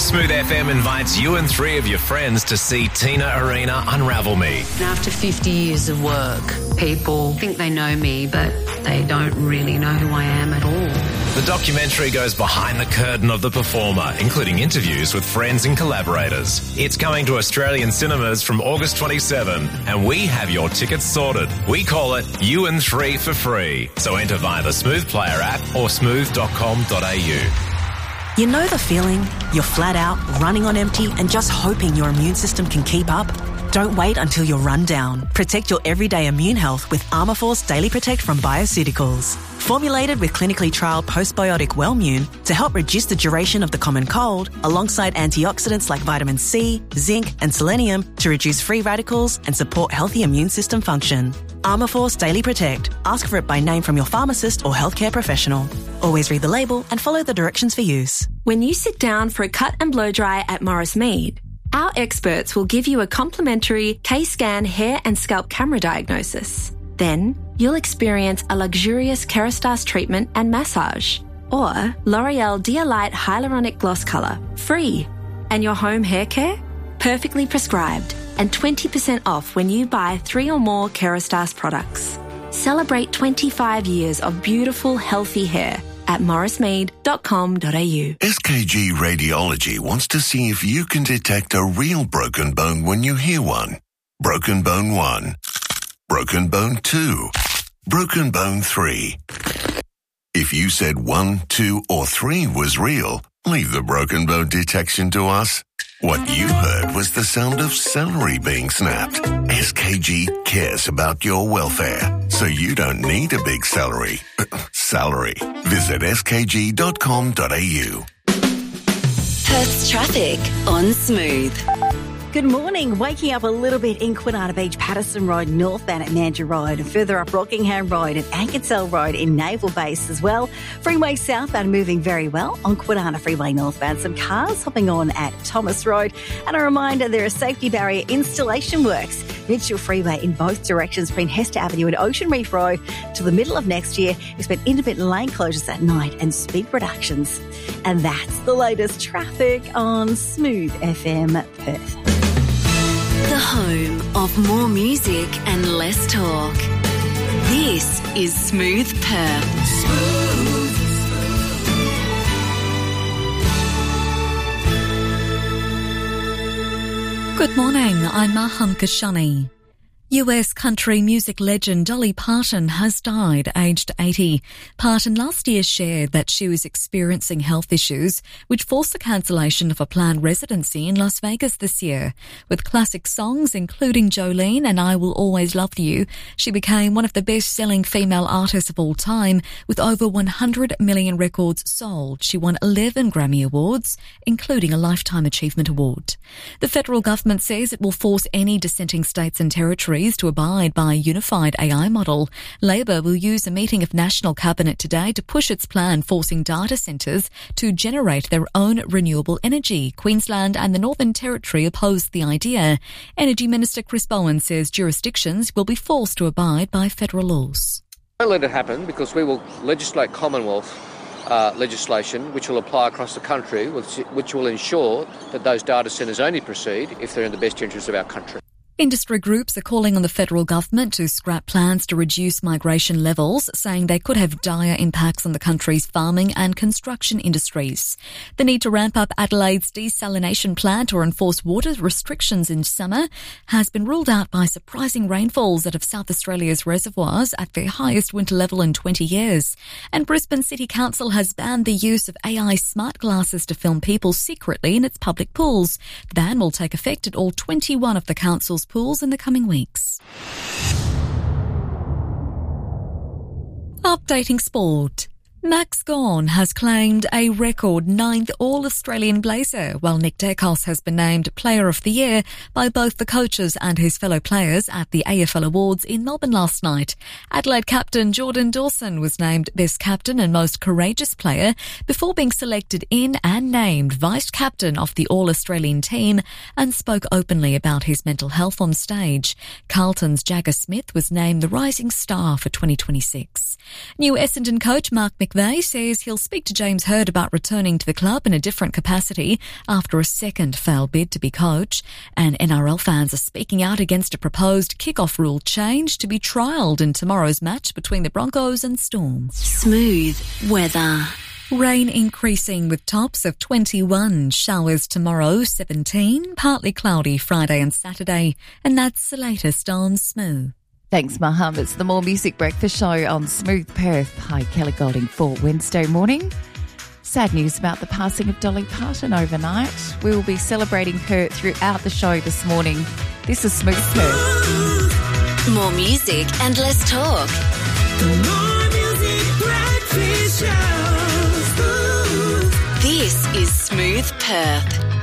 Smooth FM invites you and 3 of your friends to see Tina Arena Unravel Me. After 50 years of work, people think they know me, but they don't really know who I am at all. The documentary goes behind the curtain of the performer, including interviews with friends and collaborators. It's coming to Australian cinemas from August 27, and we have your tickets sorted. We call it You and 3 for free. So enter via the Smooth Player app or smooth.com.au. You know the feeling? You're flat out, running on empty, and just hoping your immune system can keep up? Don't wait until you're run down. Protect your everyday immune health with Armourforce Daily Protect from Bioceuticals. Formulated with clinically trialled postbiotic Wellmune to help reduce the duration of the common cold, alongside antioxidants like vitamin C, zinc, and selenium to reduce free radicals and support healthy immune system function. Armourforce Daily Protect. Ask for it by name from your pharmacist or healthcare professional. Always read the label and follow the directions for use. When you sit down for a cut and blow dry at Morris Mead, our experts will give you a complimentary K-Scan hair and scalp camera diagnosis. Then, you'll experience a luxurious Kerastase treatment and massage, or L'Oreal Dialight Hyaluronic Gloss Colour, free. And your home hair care? Perfectly prescribed, and 20% off when you buy 3 or more Kerastase products. Celebrate 25 years of beautiful, healthy hair at morrismead.com.au. SKG Radiology wants to see if you can detect a real broken bone when you hear one. Broken bone 1. Broken bone 2. Broken bone 3. If you said 1, 2 or 3 was real, leave the broken bone detection to us. What you heard was the sound of celery being snapped. SKG cares about your welfare, so you don't need a big salary. Visit skg.com.au. Perth's traffic on Smooth. Good morning. Waking up a little bit in Kwinana Beach, Patterson Road, northbound at Mandurah Road, and further up Rockingham Road and Ankersell Road in Naval Base as well. Freeway southbound moving very well on Kwinana Freeway northbound. Some cars hopping on at Thomas Road. And a reminder, there are safety barrier installation works. Mitchell Freeway in both directions between Hester Avenue and Ocean Reef Road till the middle of next year. Expect intermittent lane closures at night and speed reductions. And that's the latest traffic on Smooth FM Perth. The home of more music and less talk. This is Smooth Perth. Good morning, I'm Maham Kashani. US country music legend Dolly Parton has died aged 80. Parton last year shared that she was experiencing health issues which forced the cancellation of a planned residency in Las Vegas this year. With classic songs including Jolene and I Will Always Love You, she became one of the best-selling female artists of all time with over 100 million records sold. She won 11 Grammy Awards, including a Lifetime Achievement Award. The federal government says it will force any dissenting states and territories to abide by a unified AI model. Labor will use a meeting of National Cabinet today to push its plan forcing data centres to generate their own renewable energy. Queensland and the Northern Territory opposed the idea. Energy Minister Chris Bowen says jurisdictions will be forced to abide by federal laws. Don't let it happen because we will legislate Commonwealth legislation which will apply across the country, which will ensure that those data centres only proceed if they're in the best interests of our country. Industry groups are calling on the federal government to scrap plans to reduce migration levels, saying they could have dire impacts on the country's farming and construction industries. The need to ramp up Adelaide's desalination plant or enforce water restrictions in summer has been ruled out by surprising rainfalls out of South Australia's reservoirs at their highest winter level in 20 years. And Brisbane City Council has banned the use of AI smart glasses to film people secretly in its public pools. The ban will take effect at all 21 of the council's pools in the coming weeks. Updating sport. Max Gawn has claimed a record 9th All-Australian blazer, while Nick Daicos has been named Player of the Year by both the coaches and his fellow players at the AFL Awards in Melbourne last night. Adelaide captain Jordan Dawson was named Best Captain and Most Courageous Player before being selected in and named Vice Captain of the All-Australian team and spoke openly about his mental health on stage. Carlton's Jagger Smith was named the Rising Star for 2026. New Essendon coach Mark McVeigh McVeigh says he'll speak to James Hird about returning to the club in a different capacity after a second failed bid to be coach. And NRL fans are speaking out against a proposed kickoff rule change to be trialled in tomorrow's match between the Broncos and Storm. Smooth weather. Rain increasing with tops of 21, showers tomorrow 17, partly cloudy Friday and Saturday, and that's the latest on Smooth. Thanks, Maham. It's the More Music Breakfast Show on Smooth Perth. Hi, Kelly Golding for Wednesday morning. Sad news about the passing of Dolly Parton overnight. We will be celebrating her throughout the show this morning. This is Smooth Perth. More music and less talk. More Music Breakfast Show. This is Smooth Perth.